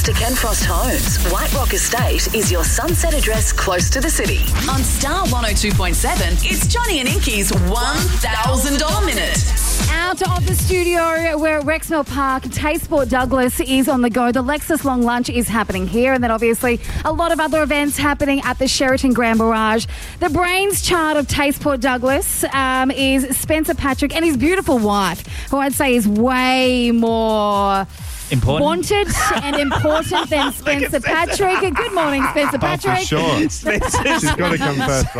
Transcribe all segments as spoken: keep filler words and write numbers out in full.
Thanks to Ken Frost Homes, White Rock Estate is your sunset address close to the city. On Star one oh two point seven, it's Johnny and Inky's one thousand dollars Minute. Out of the studio, we're at Rexmill Park. Tasteport Douglas is on the go. The Lexus Long Lunch is happening here, and then obviously a lot of other events happening at the Sheraton Grand Barrage. The brains child of Tasteport Douglas um, is Spencer Patrick and his beautiful wife, who I'd say is way more... Important. Wanted and important than Spencer Patrick. Good morning, Spencer Patrick. Oh, for sure. She's got to come first,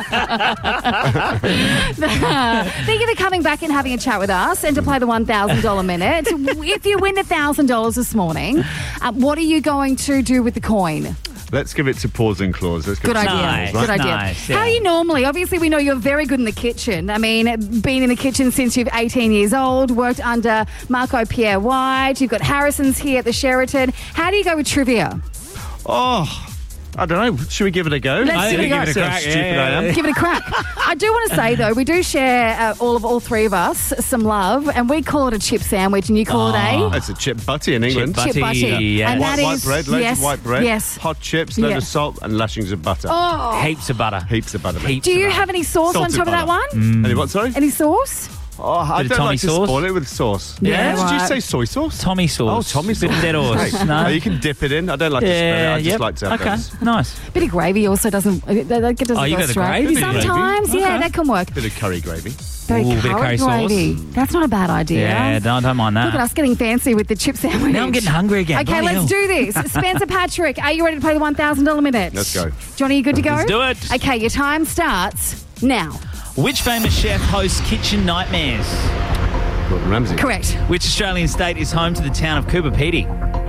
right? Thank you for coming back and having a chat with us and to play the one thousand dollars Minute. If you win one thousand dollars this morning, uh, what are you going to do with the coin? Let's give it to Paws and Claws. Let's give Good it to idea. Nice, Good idea. nice, yeah. How are you normally? Obviously, we know you're very good in the kitchen. I mean, been in the kitchen since you're eighteen years old, worked under Marco Pierre White. You've got Harrison's here at the Sheraton. How do you go with trivia? Oh, I don't know. Should we give it a go? Let's give it a go. Give it a See how crack. stupid Yeah, I am. yeah. Give it a crack. I do want to say, though, we do share, uh, all of all three of us, some love, and we call it a chip sandwich, and you call Oh. it a... It's a chip butty in England. Chip Chip butty. yes. And White, that white is- bread, loads yes, of white bread, yes. hot chips, loads Yeah. of salt, and lashings of butter. Oh. Heaps of butter. Heaps of butter. mate. Heaps Do you of have any sauce Salted on top of that butter. one? Any what, sorry? Any sauce? Oh, I Bit of don't Tommy like to sauce? spoil it with sauce. Yeah, Did you right. say soy sauce? Tommy sauce. Oh, Tommy sauce. Bit of dead horse. Great. No? Oh, you can dip it in. I don't like to spread it. Yeah, I just yep. like to have Okay, those. nice. Bit of gravy also doesn't... That that doesn't Oh, you go got the straight. gravy? Sometimes, Gravy? yeah, Okay. that can work. Bit of curry gravy. Very Ooh, bit of curry curry sauce. gravy. That's not a bad idea. Yeah, don't, don't mind that. Look at us getting fancy with the chip sandwich. Now I'm getting hungry again. Okay, Bloody let's hell. do this. Spencer Patrick, are you ready to play the one thousand dollars Minute? Let's go. Johnny, you good to go? Let's do it. Okay, your time starts now. Which famous chef hosts Kitchen Nightmares? Gordon Ramsay. Correct. Which Australian state is home to the town of Cooper Pedy?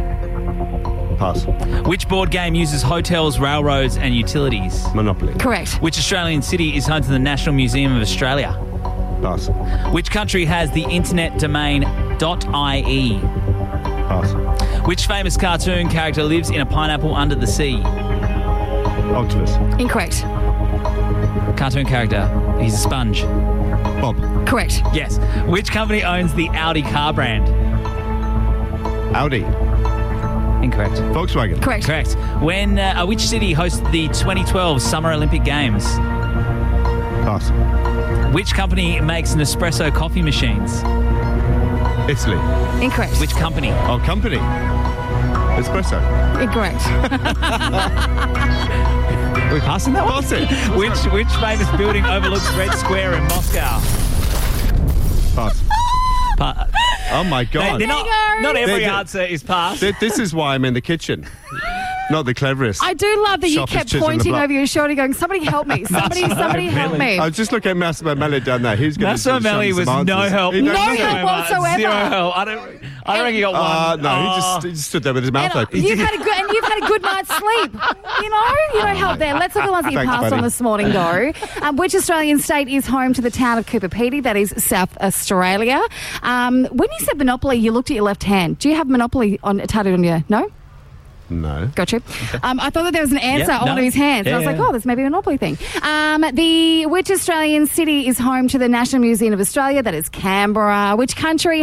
Pass. Which board game uses hotels, railroads and utilities? Monopoly. Correct. Which Australian city is home to the National Museum of Australia? Pass. Which country has the internet domain .ie? Pass. Which famous cartoon character lives in a pineapple under the sea? Octopus. Incorrect. Cartoon character. He's a sponge. Bob. Correct. Yes. Which company owns the Audi car brand? Audi. Incorrect. Volkswagen. Correct. Correct. When uh, which city hosts the twenty twelve Summer Olympic Games? Pass. Which company makes Nespresso coffee machines? Italy. Incorrect. Which company? Oh, company. Espresso. Incorrect. Are we passing that one? Pass it. Which which famous building overlooks Red Square in Moscow? Pass. Pa- Oh, my They- God. they're not, There you go. not every They- they- answer is passed. Th- This is why I'm in the kitchen. Not the cleverest. I do love that you Sharpest kept chisel in the pointing block. over your shoulder going, somebody help me. Somebody, somebody help me. I was just looking at Massimo Melli down there. Who's going Massimo Melli was no help. He No don't know. help whatsoever. Zero help. I don't. I don't reckon he got Uh, one. no, he Oh. just, he just stood there with his mouth And, uh, open. you've had a good and you've had a good night's sleep. You know, you don't help there. Let's look at the ones that you Thanks, passed buddy. on this morning, though. Um, which Australian state is home to the town of Cooper Pedy? That is South Australia. Um, when you said Monopoly, you looked at your left hand. Do you have Monopoly on tattooed on your no? No. Got you. Um, I thought that there was an answer Yeah, on one no. of his hands. and I was Yeah, like, yeah. oh, there's maybe a Monopoly thing. Um, the which Australian city is home to the National Museum of Australia? That is Canberra. Which country